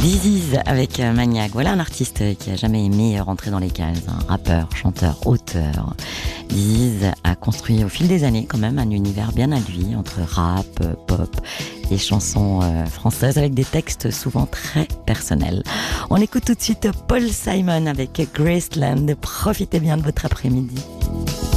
This Is avec Maniac. Voilà un artiste qui a jamais aimé rentrer dans les cases. Un rappeur, chanteur, auteur. This Is a construit au fil des années quand même un univers bien à lui entre rap, pop et chansons françaises avec des textes souvent très personnels. On écoute tout de suite Paul Simon avec Graceland. Profitez bien de votre après-midi.